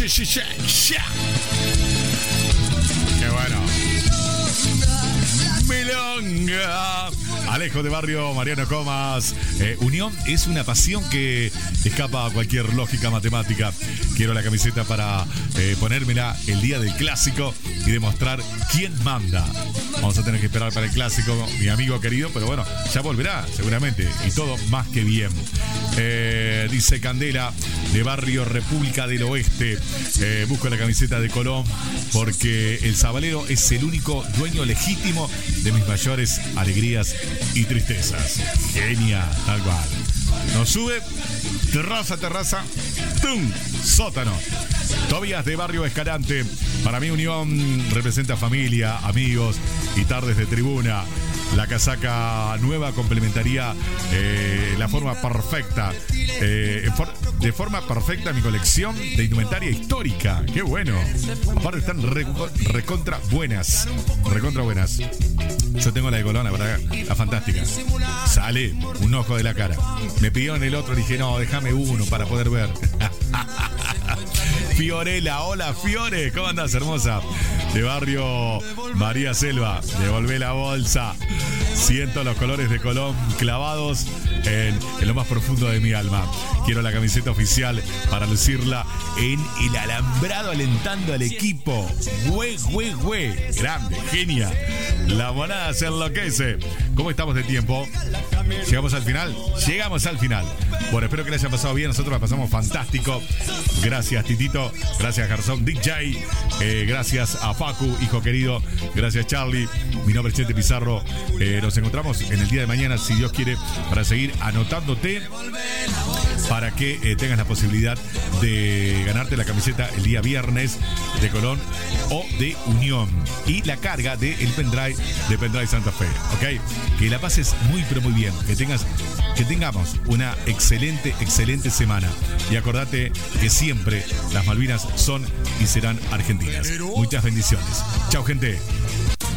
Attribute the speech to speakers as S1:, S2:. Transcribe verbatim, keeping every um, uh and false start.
S1: sí, sí, sí, sí. Qué bueno. Milonga. Alejo de Barrio, Mariano Comas. Eh, Unión es una pasión que escapa a cualquier lógica matemática. Quiero la camiseta para eh, ponérmela el día del clásico y demostrar quién manda. Vamos a tener que esperar para el clásico, mi amigo querido, pero bueno, ya volverá seguramente y todo más que bien. Eh, dice Candela de Barrio República del Oeste. Eh, busco la camiseta de Colón porque el sabalero es el único dueño legítimo de mis mayores alegrías y tristezas. Genia, tal cual. Nos sube, terraza, terraza, ¡tum! Sótano. Tobías de Barrio Escalante. Para mí Unión representa familia, amigos y tardes de tribuna. La casaca nueva complementaría eh, la forma perfecta, eh, for, de forma perfecta mi colección de indumentaria histórica. ¡Qué bueno! Aparte están re, recontra buenas, recontra buenas. Yo tengo la de Colón, la verdad, la fantástica. Sale un ojo de la cara. Me pidieron el otro, dije, no, déjame uno para poder ver. Fiorella, hola Fiore, ¿cómo andás, hermosa? De Barrio María Selva, devolvé la bolsa. Siento los colores de Colón clavados en, en lo más profundo de mi alma. Quiero la camiseta oficial para lucirla en el alambrado alentando al equipo. Güey, güey, güey. Grande, genia. La monada se enloquece. ¿Cómo estamos de tiempo? ¿Llegamos al final? Llegamos al final. Bueno, espero que les haya pasado bien. Nosotros la pasamos fantástico. Gracias, Titito. Gracias, Garzón D J. Eh, gracias a Facu, hijo querido. Gracias, Charlie. Mi nombre es Chente Pizarro. Eh, nos encontramos en el día de mañana, si Dios quiere, para seguir anotándote para que eh, tengas la posibilidad de ganarte la camiseta el día viernes de Colón o de Unión y la carga del pendrive de Pendrive Santa Fe, ¿ok? Que la pases muy pero muy bien, que tengas que tengamos una excelente, excelente semana y acordate que siempre las Malvinas son y serán argentinas. Muchas bendiciones. Chau, gente.